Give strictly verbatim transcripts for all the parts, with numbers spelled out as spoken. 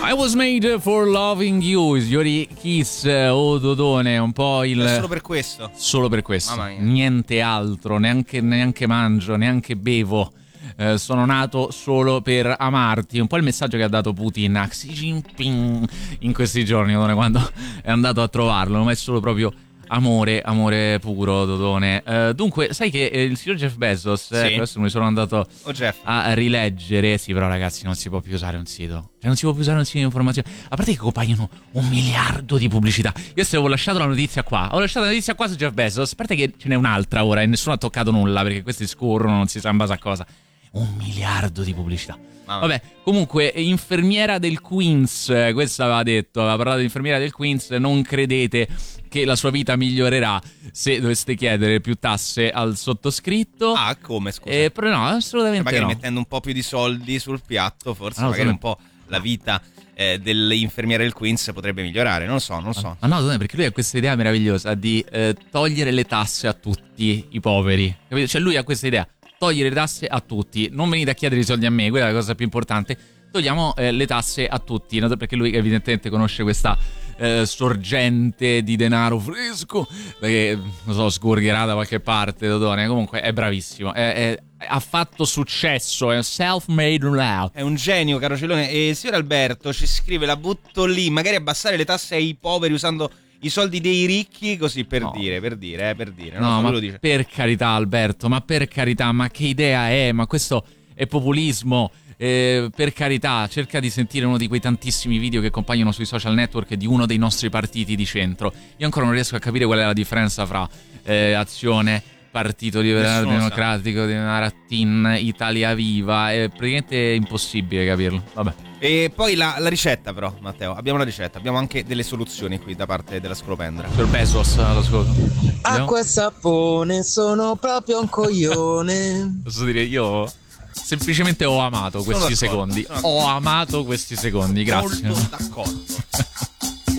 I was made for loving you, Yori Kiss, oh Dodone, un po' il... È solo per questo? Solo per questo, Mamma mia. Niente altro, neanche, neanche mangio, neanche bevo. Eh, sono nato solo per amarti. Un po' il messaggio che ha dato Putin a Xi Jinping in questi giorni, Dodone, quando è andato a trovarlo, ma è solo proprio amore, amore puro, Dodone. Uh, dunque, sai che eh, il signor Jeff Bezos, sì. eh, adesso mi sono andato oh, Jeff. a rileggere, sì, però ragazzi non si può più usare un sito, cioè non si può più usare un sito di informazioni, a parte che compaiono un miliardo di pubblicità. Io se avevo lasciato la notizia qua, ho lasciato la notizia qua su Jeff Bezos, a parte che ce n'è un'altra ora e nessuno ha toccato nulla perché questi scorrono, non si sa in base a cosa. Un miliardo di pubblicità. Ah, vabbè, comunque, infermiera del Queens, questo aveva detto, aveva parlato di infermiera del Queens, non credete che la sua vita migliorerà se doveste chiedere più tasse al sottoscritto. Ah, come, scusa? Eh, però no, assolutamente magari no. mettendo un po' più di soldi sul piatto, forse no, magari sono... un po' la vita eh, dell'infermiera del Queens potrebbe migliorare, non lo so, non lo so. Ma no, perché lui ha questa idea meravigliosa di eh, togliere le tasse a tutti i poveri, capito? Cioè lui ha questa idea, togliere le tasse a tutti, non venite a chiedere i soldi a me, quella è la cosa più importante, togliamo eh, le tasse a tutti, no? Perché lui evidentemente conosce questa eh, sorgente di denaro fresco, perché, non so, sgorgerà da qualche parte, Dodone, comunque è bravissimo, è, è, ha fatto successo, è self-made loud. È un genio, caro Celone. E il signor Alberto ci scrive, la butto lì, magari abbassare le tasse ai poveri usando i soldi dei ricchi, così per no. dire, per dire, eh, per dire. Non No, so, ma lo dice. Per carità, Alberto, ma per carità, ma che idea è? Ma questo è populismo. Eh, per carità, cerca di sentire uno di quei tantissimi video che compaiono sui social network di uno dei nostri partiti di centro. Io ancora non riesco a capire qual è la differenza fra eh, Azione, Partito Liberale Democratico di Marattin, Italia Viva. È praticamente impossibile capirlo. Vabbè. E poi la, la ricetta, però, Matteo, abbiamo la ricetta, abbiamo anche delle soluzioni qui da parte della Scolopendra. Per Bezos, lo scopo. Acqua e sapone, sono proprio un coglione. Posso dire, io semplicemente ho amato questi secondi. Ho amato questi secondi, grazie. Molto d'accordo.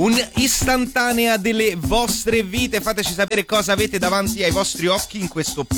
Un'istantanea delle vostre vite, fateci sapere cosa avete davanti ai vostri occhi in questo